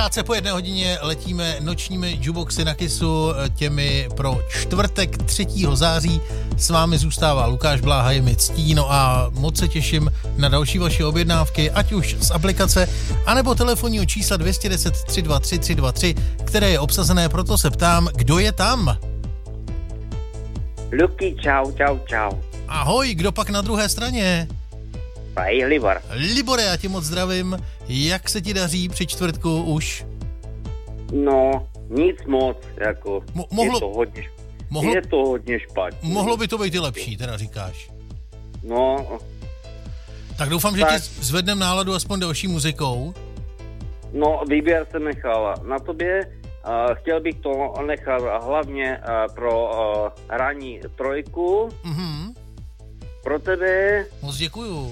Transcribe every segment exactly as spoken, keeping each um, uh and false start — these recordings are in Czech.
Krátce po jedné hodině letíme nočními jukeboxy na Kissu, těmi pro čtvrtek třetího září. S vámi zůstává Lukáš Bláha, je mi ctí, no a moc se těším na další vaše objednávky, ať už z aplikace, anebo telefonního čísla dvě jedna nula tři dva tři tři dva tři, které je obsazené, proto se ptám, kdo je tam? Luky, čau, čau, čau. Ahoj, kdo pak na druhé straně? Pají Libor. Libore, já tě moc zdravím. Jak se ti daří při čtvrtku už? No, nic moc, jako, Mo- mohlo, je to hodně, mohlo, je to hodně špatně. Mohlo by to být i lepší, teda říkáš. No. Tak doufám, tak. že ti zvednem náladu aspoň další muzikou. No, výběr jsem nechala na tobě. Uh, chtěl bych to nechat hlavně uh, pro uh, ranní trojku. Mhm. Pro tebe. Moc děkuju.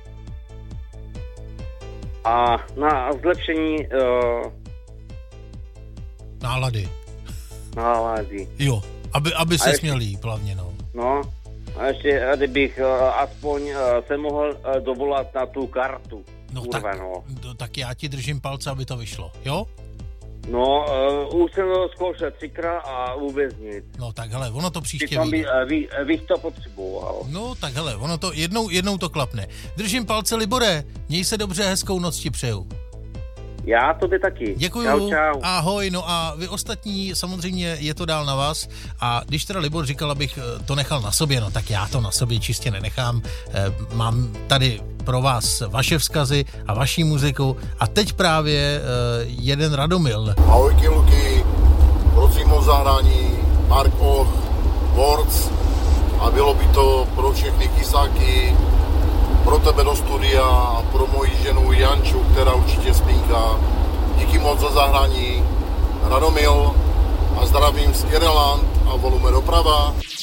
A na zlepšení uh, nálady. Nálady. Jo, aby, aby se ještě, směl líp, hlavně, no. No, a ještě, kdybych uh, aspoň uh, se mohl uh, dovolat na tu kartu. No, Kurva, tak, no. tak já ti držím palce, aby to vyšlo, jo? No, uh, už jsem to zkoušel třikrát a vůbec nic. No tak hele, ono to příště vyjde. vyjde. By, vy, vy to potřeboval. No tak hele, ono to jednou, jednou to klapne. Držím palce, Libore, měj se dobře, hezkou noc ti přeju. Já tobě taky. Děkuju, čau, čau. Ahoj, no a vy ostatní, samozřejmě je to dál na vás a když teda Libor říkal, abych to nechal na sobě, no tak já to na sobě čistě nenechám. Mám tady pro vás vaše vzkazy a vaší muziku a teď právě jeden Radomil. Ahojky, Luky, prosím o zahrání Mark Och, Words a bylo by to pro všechny kysáky, pro tebe do studia a pro moji ženu Janču, která určitě spínká. Díky moc za zahrání, Radomil a zdravím z Ireland a volume doprava.